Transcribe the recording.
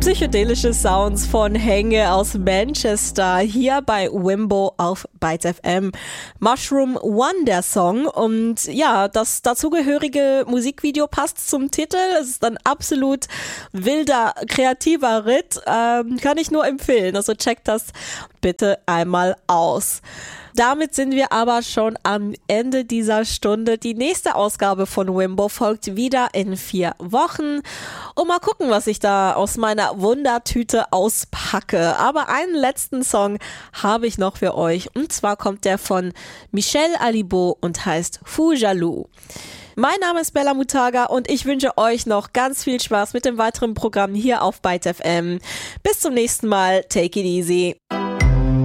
Psychedelische Sounds von Henge aus Manchester hier bei Wimbo auf Byte FM. Mushroom One der Song und ja, das dazugehörige Musikvideo passt zum Titel. Es ist ein absolut wilder, kreativer Ritt. Kann ich nur empfehlen. Also checkt das bitte einmal aus. Damit sind wir aber schon am Ende dieser Stunde. Die nächste Ausgabe von Wimbo folgt wieder in 4 Wochen. Und mal gucken, was ich da aus meiner Wundertüte auspacke. Aber einen letzten Song habe ich noch für euch. Und zwar kommt der von Michel Alibo und heißt Fou Jaloux. Mein Name ist Bella Mutaga und ich wünsche euch noch ganz viel Spaß mit dem weiteren Programm hier auf Byte FM. Bis zum nächsten Mal. Take it easy.